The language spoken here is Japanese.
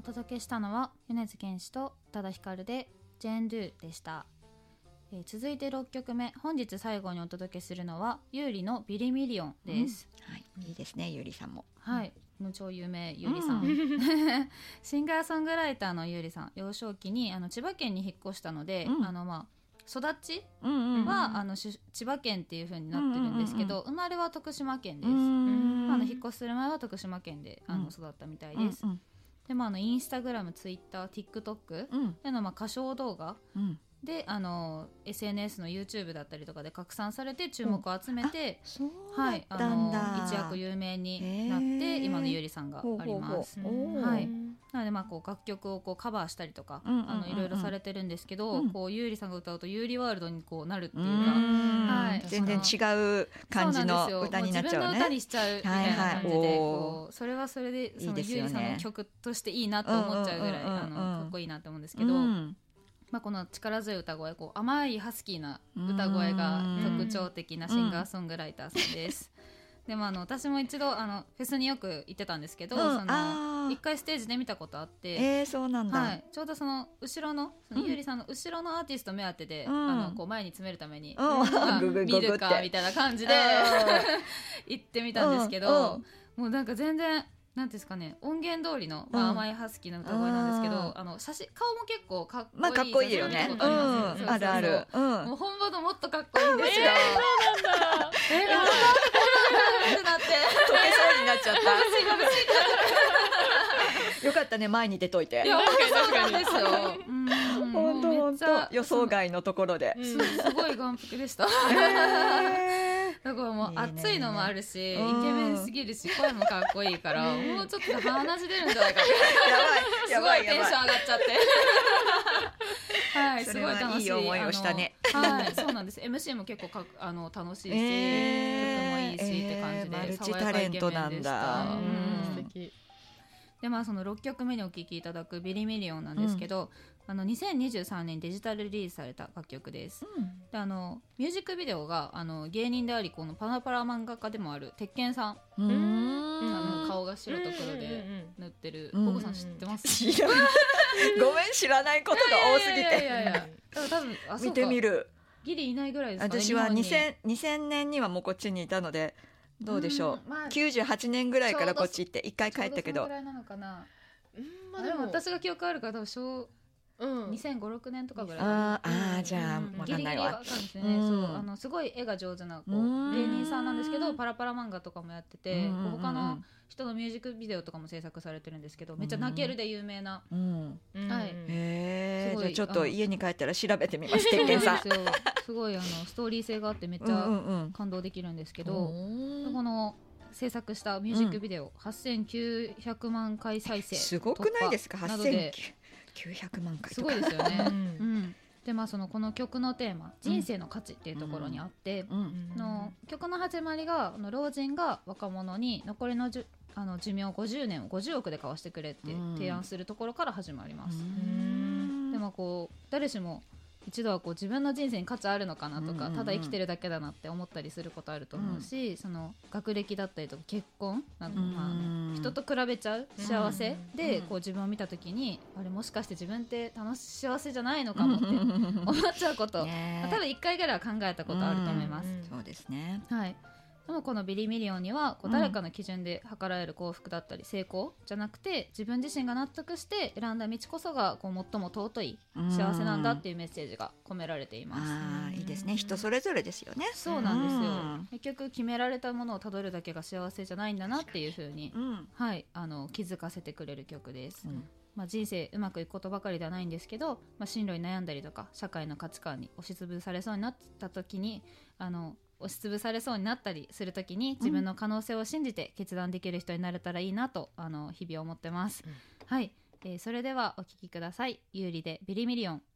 お届けしたのは米津玄師と宇多田ヒカルでジェーンドゥでした。続いて6曲目、本日最後にお届けするのは優里のビリミリオンです、 はい、いいですね、優里さんも。 はい、超有名優里さん、シンガーソングライターの優里さん、幼少期に千葉県に引っ越したので、育ちは、千葉県っていう風になってるんですけど、生まれは徳島県です。引っ越しする前は徳島県で育ったみたいです。でもインスタグラム、ツイッター、TikTok での歌唱動画でSNS の YouTube だったりとかで拡散されて注目を集めて、はい、一躍有名になって今の優里さんがあります。はい、なので楽曲をカバーしたりとかいろいろされてるんですけど、優里さんが歌うと優里ワールドになるっていうか、はい、 全然違う感じの歌になっちゃうね。 自分の歌にしちゃうみたいな感じで、それはそれで優里さんの曲としていいなと思っちゃうぐらいかっこいいなと思うんですけど、この力強い歌声、甘いハスキーな歌声が特徴的なシンガーソングライターさんです。でも私も一度フェスによく行ってたんですけど、一回ステージで見たことあって、 そうなんだ、 はい、ちょうどその後ろの優里さんの後ろのアーティスト目当てで、前に詰めるために、見るかみたいな感じで行ってみたんですけど、もうなんか全然なんですかね、音源通りの、甘いハスキーな歌声なんですけど、顔も結構かっこいい、 かっこいいよね。あるある。 もう本場のもっとかっこいいんですよ。 そうなんだ。 ってなって溶けそうになっちゃった。よかったね、前に出といて。 いや、そうなんですよ。 本当予想外のところで。 すごい眼福でした。だからもう暑いのもあるし、イケメンすぎるし、声もかっこいいから、もうちょっと鼻血出るんじゃないかってすごいテンション上がっちゃって、はい、すごい楽しい。 いい思いをしたね。 はい、そうなんです。MC も結構楽しいし、曲もいいしって感じで、 マルチタレントなんだ。 素敵。でその6曲目にお聴きいただくビリミリオンなんですけど、2023年デジタルリリースされた楽曲です。でミュージックビデオが芸人でありこのパラパラ漫画家でもある鉄拳さん、顔が白と黒で塗ってる、ボコさん知ってます？ ごめん、知らないことが多すぎて。 多分見てみる。 ギリいないぐらいですかね。 私は2000年にはもうこっちにいたのでどうでしょう、98年ぐらいからこっち行って1回帰ったけど、 ちょうどそのぐらいなのかな。でも私が記憶あるから多分2005、6年とかぐらい。 じゃあ分かんないわ。 すごい絵が上手な芸人さんなんですけど、パラパラ漫画とかもやってて、他の人のミュージックビデオとかも制作されてるんですけど、めっちゃ泣けるで有名な。はい。 じゃあちょっと家に帰ったら調べてみます。鉄拳さんすごいストーリー性があってめっちゃ感動できるんですけど、この制作したミュージックビデオ、8900万回再生、 すごくないですか。8900万回とかすごいですよね。でこの曲のテーマ、人生の価値っていうところにあって、曲の始まりが老人が若者に残りの寿命50年を50億で買わしてくれって提案するところから始まります。でも誰しも一度は自分の人生に価値あるのかなとか、ただ生きてるだけだなって思ったりすることあると思うし、その学歴だったりとか結婚人と比べちゃう幸せで自分を見た時に、あれもしかして自分って幸せじゃないのかもって思っちゃうこと、多分1回ぐらいは考えたことあると思います。 そうですね。 はい。でもこのビリミリオンには誰かの基準で測られる幸福だったり成功じゃなくて、自分自身が納得して選んだ道こそが最も尊い幸せなんだっていうメッセージが込められています。 いいですね。人それぞれですよね。 そうなんですよ。結局決められたものをたどるだけが幸せじゃないんだなっていう風に、はい、気づかせてくれる曲です。人生うまくいくことばかりではないんですけど、進路に悩んだりとか社会の価値観に押しつぶされそうになった時に押しつぶされそうになったりするときに自分の可能性を信じて決断できる人になれたらいいなと日々思ってます。はい、それではお聴きください。優里でビリミリオン。